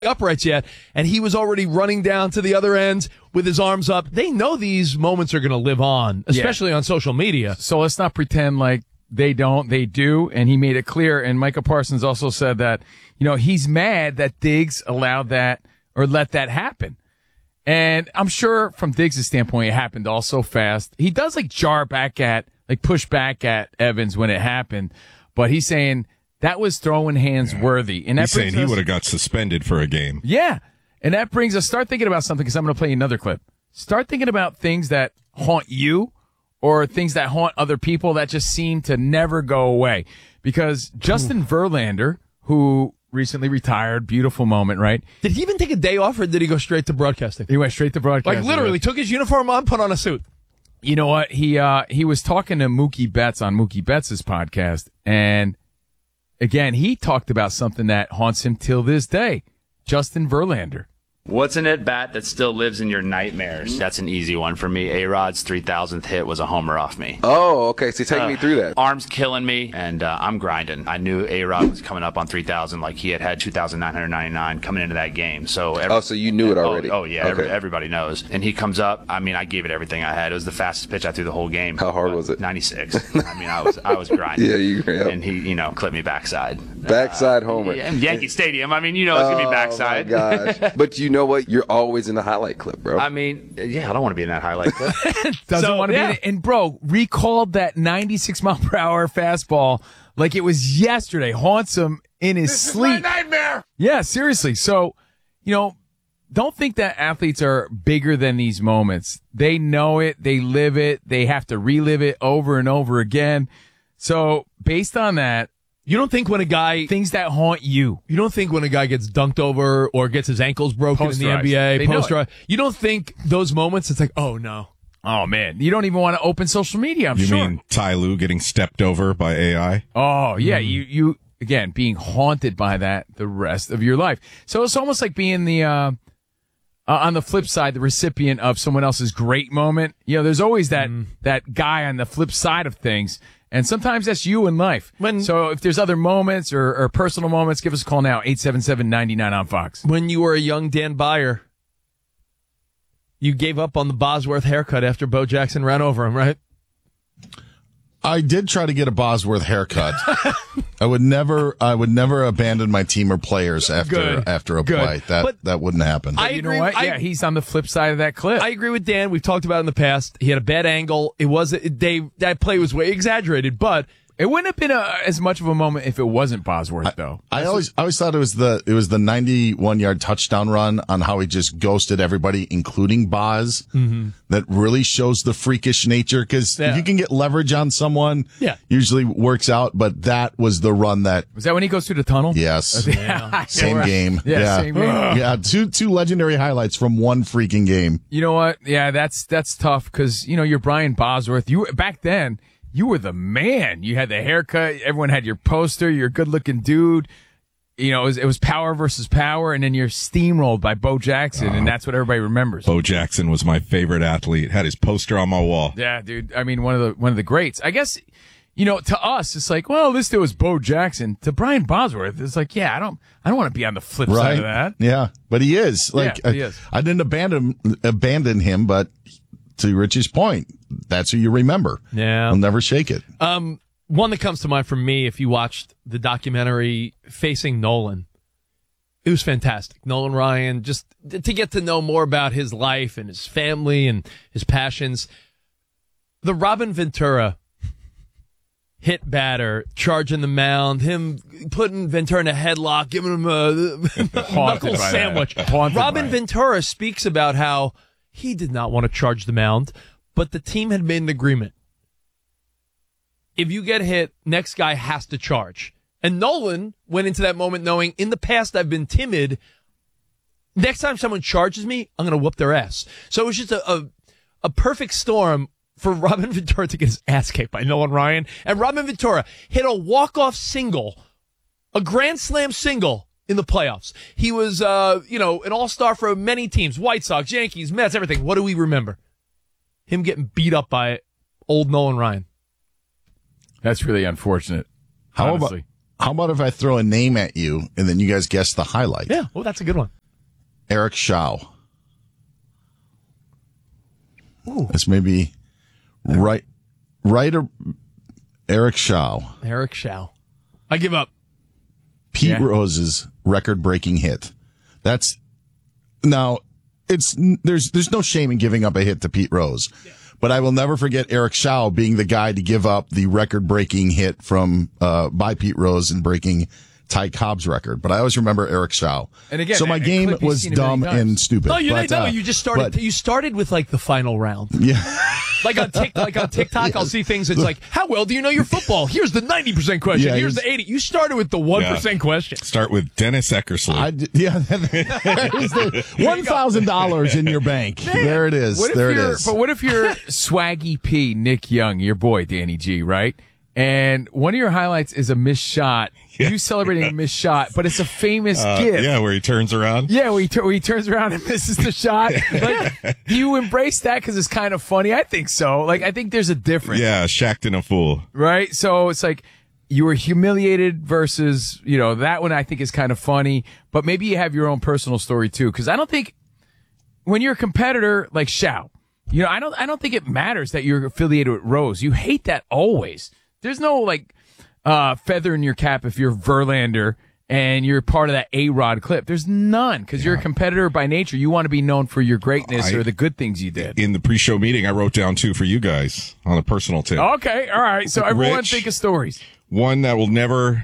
uprights yet, and he was already running down to the other end with his arms up. They know these moments are going to live on, especially on social media. So let's not pretend like they don't. They do, and he made it clear. And Micah Parsons also said that, he's mad that Diggs allowed that or let that happen. And I'm sure from Diggs' standpoint, it happened all so fast. He does push back at Evans when it happened, but he's saying that was throwing hands worthy. And he's saying he would have got suspended for a game. Yeah. And that brings us, start thinking about something, because I'm going to play another clip. Start thinking about things that haunt you or things that haunt other people that just seem to never go away. Because Justin Verlander, who recently retired, beautiful moment, right? Did he even take a day off, or did he go straight to broadcasting? He went straight to broadcasting. Like literally took his uniform on, put on a suit. You know what? He was talking to Mookie Betts on Mookie Betts' podcast, and again, he talked about something that haunts him till this day. Justin Verlander. What's an at-bat that still lives in your nightmares? That's an easy one for me. A-Rod's 3,000th hit was a homer off me. Oh, okay. So take me through that. Arm's killing me, and I'm grinding. I knew A-Rod was coming up on 3,000, like he had 2,999 coming into that game. So so you knew it already. Oh yeah. Okay. Everybody knows. And he comes up. I mean, I gave it everything I had. It was the fastest pitch I threw the whole game. How hard was it? 96. I mean, I was grinding. Yeah. And he, clipped me backside. Backside homer. Yeah, Yankee Stadium. I mean, it's going to be backside. Oh, my gosh. But you know what? You're always in the highlight clip, bro. I mean, yeah, I don't want to be in that highlight clip. Doesn't want to be in it. And, bro, recalled that 96-mile-per-hour fastball like it was yesterday. Haunts him in his sleep. This is my nightmare. Yeah, seriously. So, don't think that athletes are bigger than these moments. They know it. They live it. They have to relive it over and over again. So, based on that, you don't think when a guy things that haunt you. You don't think when a guy gets dunked over or gets his ankles broken in the NBA, posterized. You don't think those moments, it's like, oh no. Oh man. You don't even want to open social media, I'm sure. You mean Ty Lue getting stepped over by AI? Oh yeah. You again, being haunted by that the rest of your life. So it's almost like being the, on the flip side, the recipient of someone else's great moment. There's always that guy on the flip side of things. And sometimes that's you in life. So if there's other moments or personal moments, give us a call now, 877-99 on Fox. When you were a young Dan Byer, you gave up on the Bosworth haircut after Bo Jackson ran over him, right? I did try to get a Bosworth haircut. I would never abandon my team or players after a play. That wouldn't happen. You know what? He's on the flip side of that clip. I agree with Dan. We've talked about it in the past. He had a bad angle. That play was way exaggerated, but it wouldn't have been as much of a moment if it wasn't Bosworth, though. I always thought it was the 91-yard touchdown run on how he just ghosted everybody, including Boz. Mm-hmm. That really shows the freakish nature, because if you can get leverage on someone, usually works out. But that was the run that was that when he goes through the tunnel. Yes, same game. Same game. Yeah, two legendary highlights from one freaking game. You know what? Yeah, that's tough, because you're Brian Bosworth. Back then. You were the man. You had the haircut. Everyone had your poster. You're a good-looking dude. It was power versus power, and then you're steamrolled by Bo Jackson, and that's what everybody remembers. Bo Jackson was my favorite athlete. Had his poster on my wall. Yeah, dude. I mean, one of the greats. I guess, to us, it's like, well, this dude was Bo Jackson. To Brian Bosworth, it's like, yeah, I don't want to be on the flip side of that. Yeah, but he is. He is. I didn't abandon him, but to Rich's point, that's who you remember. Yeah. I'll never shake it. One that comes to mind for me, if you watched the documentary Facing Nolan, it was fantastic. Nolan Ryan, just to get to know more about his life and his family and his passions. The Robin Ventura hit batter, charging the mound, him putting Ventura in a headlock, giving him a knuckle sandwich. Robin Ventura speaks about how he did not want to charge the mound, but the team had made an agreement. If you get hit, next guy has to charge. And Nolan went into that moment knowing, in the past I've been timid. Next time someone charges me, I'm going to whoop their ass. So it was just a perfect storm for Robin Ventura to get his ass kicked by Nolan Ryan. And Robin Ventura hit a walk-off single, a grand slam single in the playoffs. He was, an all-star for many teams, White Sox, Yankees, Mets, everything. What do we remember? Him getting beat up by old Nolan Ryan. That's really unfortunate. How honestly. How about if I throw a name at you and then you guys guess the highlight? Yeah, well, that's a good one. Eric Shaw. Ooh. This may be right or Eric Shaw. Eric Shaw. I give up. Pete Rose's record-breaking hit. That's now. There's no shame in giving up a hit to Pete Rose, but I will never forget Eric Shaw being the guy to give up the record-breaking hit from by Pete Rose and breaking Ty Cobb's record. But I always remember Eric Shaw. And again, so my game was dumb and stupid. No, you just started. You started with like the final round. Yeah. Like on TikTok, I'll see things. It's like, how well do you know your football? Here's the 90% question. Yeah, Here's the 80. You started with the 1% question. Start with Dennis Eckersley. There's the $1,000 in your bank. There it is. But what if you're Swaggy P, Nick Young, your boy, Danny G, right? And one of your highlights is a missed shot. You celebrating a missed shot, but it's a famous gift. Yeah, where he turns around. Yeah, where he turns around and misses the shot. Like, do you embrace that because it's kind of funny? I think so. Like, I think there's a difference. Yeah, Shaqtin' a fool. Right? So it's like you were humiliated versus, that one I think is kind of funny. But maybe you have your own personal story too. Because I don't think when you're a competitor like Shao, I don't think it matters that you're affiliated with Rose. You hate that always. There's no feather in your cap if you're Verlander and you're part of that A-Rod clip. There's none because you're a competitor by nature. You want to be known for your greatness or the good things you did. In the pre-show meeting, I wrote down 2 for you guys on a personal tip. Okay, all right. So everyone Rich, think of stories. One that will never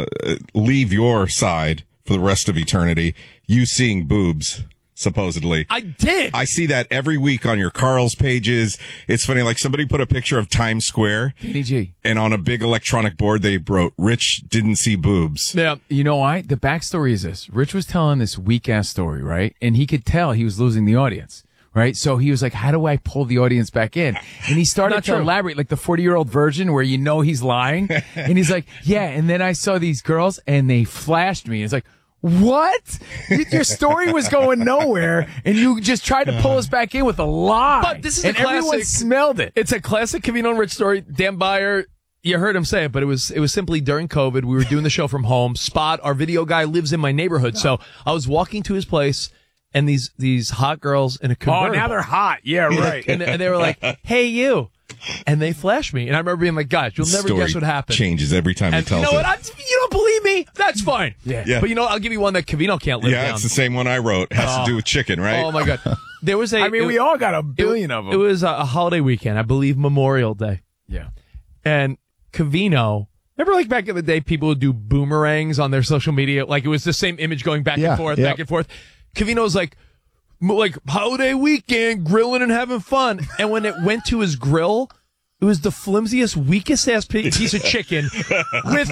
leave your side for the rest of eternity. You seeing boobs. Supposedly. I did. I see that every week on your Carl's pages. It's funny, like somebody put a picture of Times Square. DG. And on a big electronic board, they wrote, Rich didn't see boobs. Yeah. You know why? The backstory is this. Rich was telling this weak-ass story, right? And he could tell he was losing the audience, right? So he was like, how do I pull the audience back in? And he started to elaborate like the 40-year-old virgin where he's lying. And he's like, yeah, and then I saw these girls and they flashed me. It's like, what? Your story was going nowhere, and you just tried to pull us back in with a lie. But this is and a classic. Everyone smelled it. It's a classic Covino and Rich story. Dan Beyer, you heard him say it, but it was simply during COVID. We were doing the show from home. Spot, our video guy, lives in my neighborhood, so I was walking to his place, and these hot girls in a convertible. Oh, now they're hot. Yeah, right. and they were like, "Hey, you." And they flashed me. And I remember being like, guys, you'll never guess what happened. Changes every time he tells it. You know what? You don't believe me? That's fine. Yeah. But I'll give you one that Covino can't live down. Yeah, it's the same one I wrote. Has to do with chicken, right? Oh, my God. There was we all got a billion of them. It was a holiday weekend, I believe Memorial Day. Yeah. And Covino, remember like back in the day, people would do boomerangs on their social media? Like it was the same image going back and forth, back and forth. Covino's like holiday weekend, grilling and having fun. And when it went to his grill, it was the flimsiest, weakest ass piece of chicken with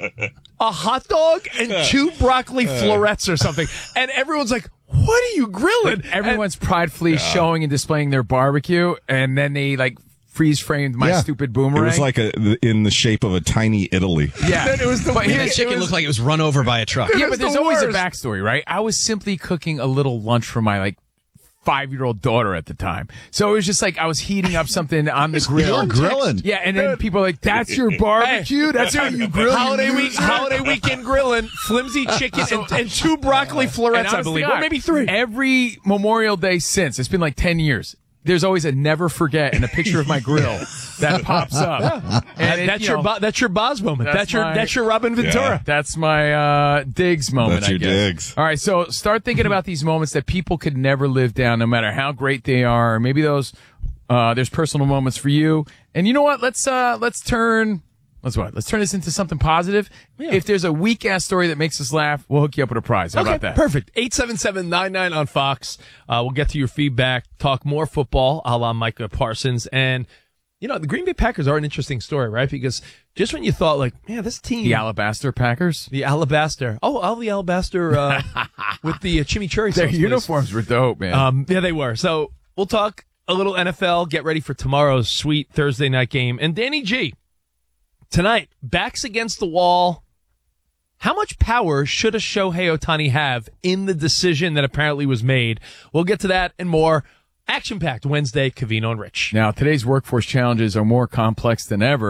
a hot dog and 2 broccoli florets or something. And everyone's like, what are you grilling? Everyone's pridefully showing and displaying their barbecue, and then they freeze framed my stupid boomerang. It was like in the shape of a tiny Italy. Yeah. Then it was the chicken looked like it was run over by a truck. Yeah, but there's always a backstory, right? I was simply cooking a little lunch for my 5-year-old daughter at the time. So it was just like I was heating up something on the grill. You're grilling. Yeah, and then people are like, that's your barbecue? That's how you grill? Holiday weekend grilling, flimsy chicken and 2 broccoli florets, I believe. Or maybe 3. Every Memorial Day since, it's been 10 years. There's always a never forget and a picture of my grill that pops up. And that's your Boz moment. That's your Robin Ventura. Yeah. That's my Diggs moment. That's your Diggs. All right, so start thinking about these moments that people could never live down, no matter how great they are. Or maybe those there's personal moments for you. And you know what? Let's turn this into something positive. Yeah. If there's a weak-ass story that makes us laugh, we'll hook you up with a prize. How about that? Perfect. 877-99 on Fox. We'll get to your feedback, talk more football, a la Micah Parsons. And, the Green Bay Packers are an interesting story, right? Because just when you thought, this team... The Alabaster Packers? The Alabaster. Oh, the Alabaster with the chimichurri sauce. Their uniforms were dope, man. Yeah, they were. So we'll talk a little NFL, get ready for tomorrow's sweet Thursday night game. And Danny G, tonight, backs against the wall. How much power should a Shohei Ohtani have in the decision that apparently was made? We'll get to that and more. Action-packed Wednesday, Covino and Rich. Now, today's workforce challenges are more complex than ever.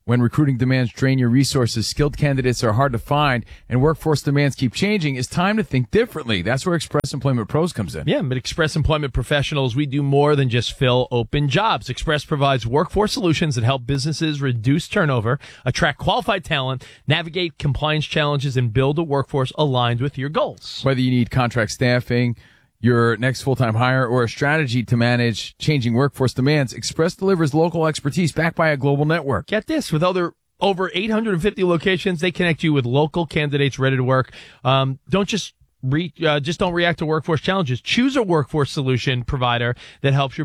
When recruiting demands drain your resources, skilled candidates are hard to find, and workforce demands keep changing, it's time to think differently. That's where Express Employment Pros comes in. Yeah, but Express Employment Professionals, we do more than just fill open jobs. Express provides workforce solutions that help businesses reduce turnover, attract qualified talent, navigate compliance challenges, and build a workforce aligned with your goals. Whether you need contract staffing, your next full-time hire, or a strategy to manage changing workforce demands, Express delivers local expertise backed by a global network. Get this, with over 850 locations, they connect you with local candidates ready to work. Don't just react to workforce challenges. Choose a workforce solution provider that helps your